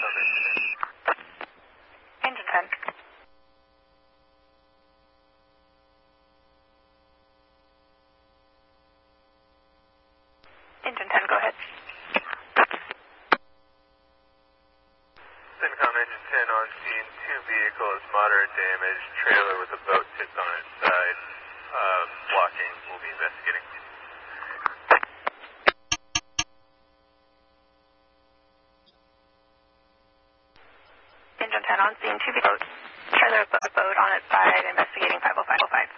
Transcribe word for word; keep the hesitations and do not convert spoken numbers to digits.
CENTCOM engine. Engine ten. Engine ten, go ahead. CENTCOM engine ten on scene. Two vehicles, moderate damage. Trailer with a boat sits on its side. Uh, blocking. We'll be investigating. Engine ten on scene. Two vehicles. Trailer with a boat on its side. Investigating five oh five oh five.